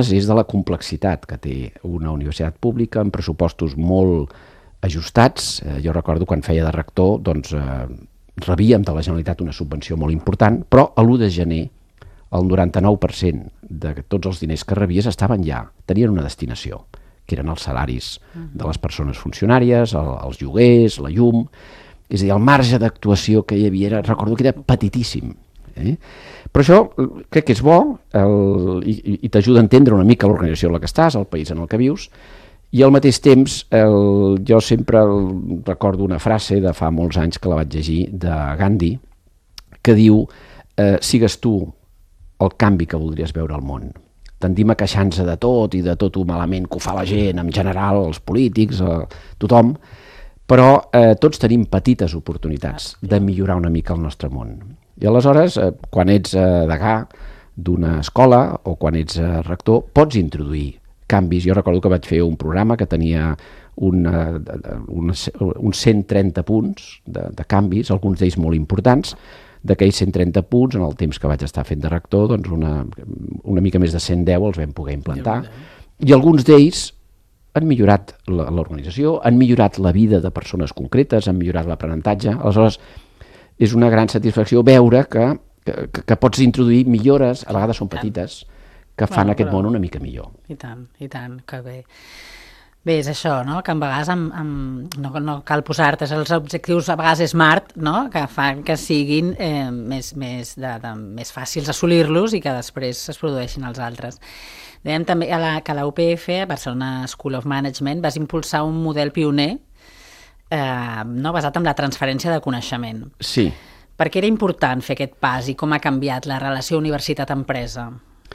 persones és de la complexitat que té una universitat pública amb pressupostos molt ajustats. Jo recordo quan feia de rector, doncs rebíem de la Generalitat una subvenció molt important, però a l'1 de gener el 99% de tots els diners que rebies estaven ja, tenien una destinació, que eren els salaris de les persones funcionàries, els lloguers, la llum. És a dir, el marge d'actuació que hi havia, recordo que era petitíssim. Però això crec que és bo i t'ajuda a entendre una mica l'organització en la que estàs, el país en el que vius, i al mateix temps jo sempre recordo una frase de fa molts anys que la vaig llegir de Gandhi, que diu: sigues tu el canvi que voldries veure al món. Tendim a queixar-nos de tot i de tot ho malament que ho fa la gent, en general, els polítics, tothom, però tots tenim petites oportunitats de millorar una mica el nostre món. I aleshores, quan ets degà d'una escola o quan ets rector, pots introduir canvis. Jo recordo que vaig fer un programa que tenia uns 130 punts de canvis, alguns d'ells molt importants. D'aquells 130 punts, en el temps que vaig estar fent de rector, doncs una mica més de 110 els vam poder implantar. I alguns d'ells han millorat l'organització, han millorat la vida de persones concretes, han millorat l'aprenentatge. Aleshores, és una gran satisfacció veure que pots introduir millores, a vegades són petites, que fan aquest món una mica millor. I tant, que bé. Bé, és això, no? Que a vegades no cal posar-te els objectius a vegades smart, no? Que fan que siguin més fàcils assolir-los i que després es produeixin els altres. Dèiem també que a la UPF, a Barcelona School of Management, vas impulsar un model pioner basat en la transferència de coneixement. Sí. Per què era important fer aquest pas i com ha canviat la relació universitat-empresa?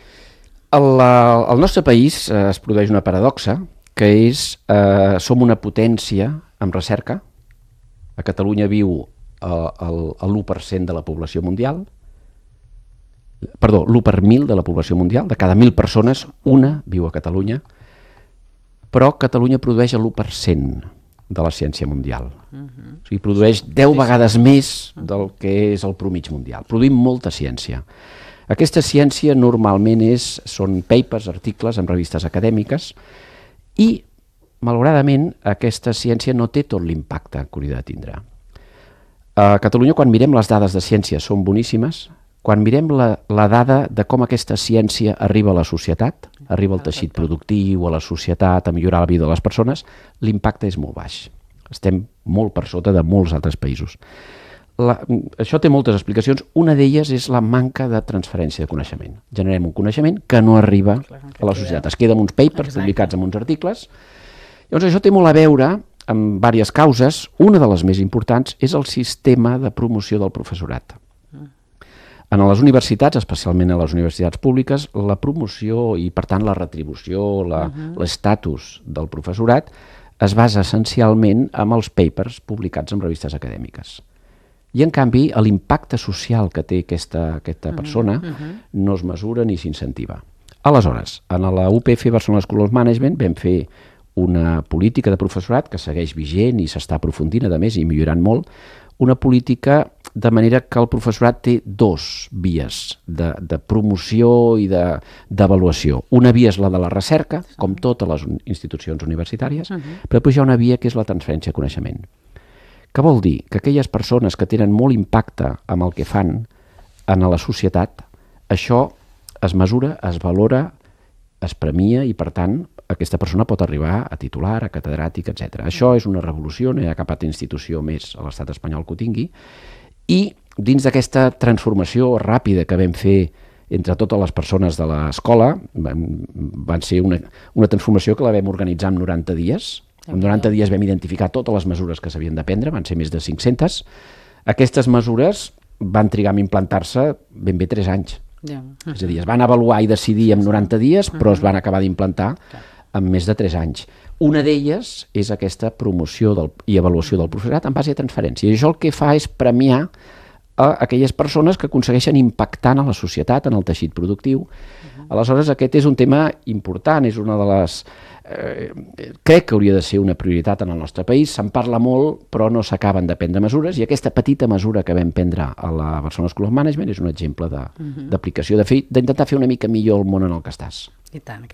Al nostre país es produeix una paradoxa, que és, som una potència en recerca. A Catalunya viu l'1% de la població mundial, perdó, l'1 per 1.000 de la població mundial, de cada 1.000 persones, una viu a Catalunya, però Catalunya produeix l'1% de la ciència mundial. O sigui, produeix 10 vegades més del que és el promig mundial. Produïm molta ciència. Aquesta ciència normalment són papers, articles en revistes acadèmiques, i, malauradament, aquesta ciència no té tot l'impacte que hauria de tindre. A Catalunya, quan mirem les dades de ciència, són boníssimes. Quan mirem la dada de com aquesta ciència arriba a la societat, arriba al teixit productiu, a la societat, a millorar la vida de les persones, l'impacte és molt baix. Estem molt per sota de molts altres països. Això té moltes explicacions. Una d'elles és la manca de transferència de coneixement. Generem un coneixement que no arriba a la societat. Es queda amb uns papers publicats en uns articles. Llavors això té molt a veure amb diverses causes. Una de les més importants és el sistema de promoció del professorat. En les universitats, especialment a les universitats públiques, la promoció i, per tant, la retribució, l'estatus del professorat es basa essencialment en els papers publicats en revistes acadèmiques. I, en canvi, l'impacte social que té aquesta persona no es mesura ni s'incentiva. Aleshores, en la UPF Barcelona School of Management vam fer una política de professorat que segueix vigent i s'està aprofundint, a més, i millorant molt, una política de manera que el professorat té dues vies de promoció i d'avaluació. Una via és la de la recerca, com totes les institucions universitàries, però després hi ha una via que és la transferència de coneixement. Què vol dir? Que aquelles persones que tenen molt impacte amb el que fan en la societat, això es mesura, es valora, es premia i, per tant, aquesta persona pot arribar a titular, a catedràtic, etc. Això és una revolució, no hi ha cap altra institució més a l'estat espanyol que ho tingui, i dins d'aquesta transformació ràpida que vam fer entre totes les persones de l'escola, van ser una transformació que la vam organitzar en 90 dies. En 90 dies vam identificar totes les mesures que s'havien de prendre, van ser més de 500. Aquestes mesures van trigar a implantar-se ben bé 3 anys. És a dir, es van avaluar i decidir en 90 dies, però es van acabar d'implantar en més de 3 anys. Una d'elles és aquesta promoció i avaluació del professorat en base a transferència. I això el que fa és premiar a aquelles persones que aconsegueixen impactar en la societat, en el teixit productiu. Aleshores, aquest és un tema important, és una de les... crec que hauria de ser una prioritat en el nostre país. Se'n parla molt, però no s'acaben de prendre mesures, i aquesta petita mesura que vam prendre a la Barcelona School of Management és un exemple d'aplicació, d'intentar fer una mica millor el món en el que estàs. I tant.